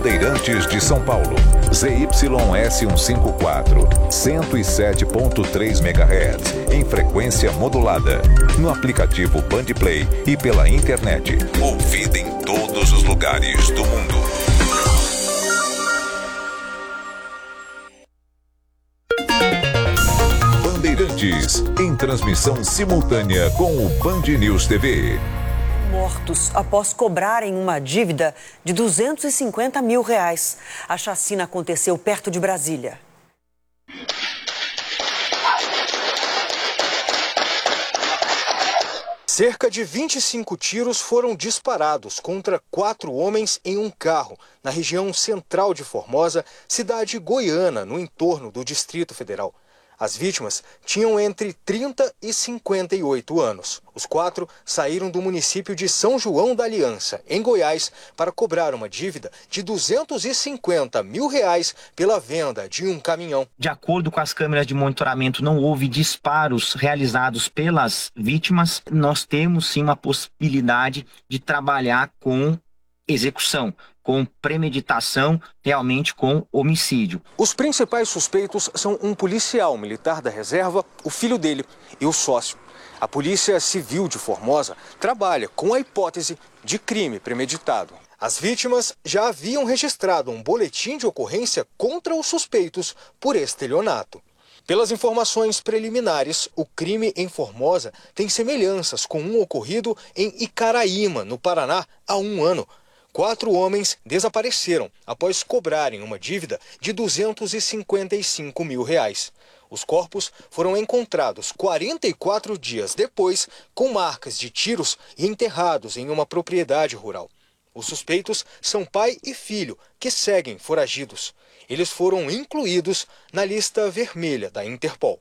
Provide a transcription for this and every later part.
Bandeirantes de São Paulo. ZYS154, 107.3 MHz, em frequência modulada. No aplicativo Bandplay e pela internet. Ouvida em todos os lugares do mundo. Bandeirantes, em transmissão simultânea com o Band News TV. Mortos após cobrarem uma dívida de R$250 mil. A chacina aconteceu perto de Brasília. Cerca de 25 tiros foram disparados contra 4 homens em um carro, na região central de Formosa, cidade goiana, no entorno do Distrito Federal. As vítimas tinham entre 30 e 58 anos. Os 4 saíram do município de São João da Aliança, em Goiás, para cobrar uma dívida de R$250 mil pela venda de um caminhão. De acordo com as câmeras de monitoramento, não houve disparos realizados pelas vítimas. Nós temos sim uma possibilidade de trabalhar com execução, com premeditação, realmente com homicídio. Os principais suspeitos são um policial militar da reserva, o filho dele e o sócio. A Polícia Civil de Formosa trabalha com a hipótese de crime premeditado. As vítimas já haviam registrado um boletim de ocorrência contra os suspeitos por estelionato. Pelas informações preliminares, o crime em Formosa tem semelhanças com um ocorrido em Icaraíma, no Paraná, há um ano. 4 homens desapareceram após cobrarem uma dívida de R$255 mil. Os corpos foram encontrados 44 dias depois, com marcas de tiros e enterrados em uma propriedade rural. Os suspeitos são pai e filho, que seguem foragidos. Eles foram incluídos na lista vermelha da Interpol.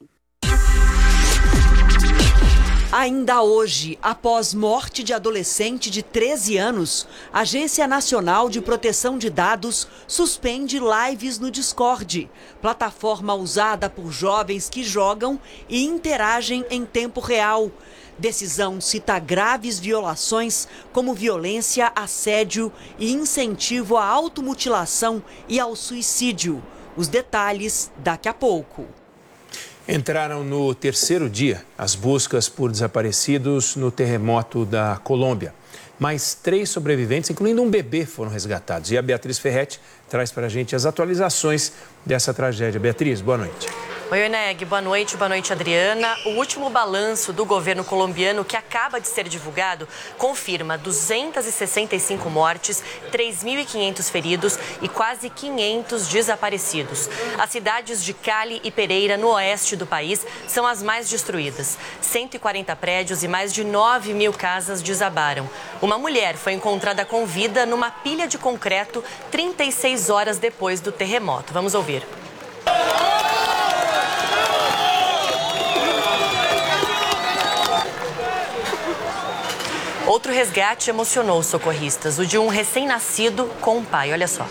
Ainda hoje, após morte de adolescente de 13 anos, a Agência Nacional de Proteção de Dados suspende lives no Discord, plataforma usada por jovens que jogam e interagem em tempo real. Decisão cita graves violações como violência, assédio e incentivo à automutilação e ao suicídio. Os detalhes daqui a pouco. Entraram no terceiro dia as buscas por desaparecidos no terremoto da Colômbia. Mais 3 sobreviventes, incluindo um bebê, foram resgatados. E a Beatriz Ferretti traz para a gente as atualizações dessa tragédia. Beatriz, boa noite. Oi, Oneg, boa noite, Adriana. O último balanço do governo colombiano, que acaba de ser divulgado, confirma 265 mortes, 3.500 feridos e quase 500 desaparecidos. As cidades de Cali e Pereira, no oeste do país, são as mais destruídas. 140 prédios e mais de 9.000 casas desabaram. Uma mulher foi encontrada com vida numa pilha de concreto 36 horas depois do terremoto. Vamos ouvir. Outro resgate emocionou os socorristas, o de um recém-nascido com um pai. Olha só.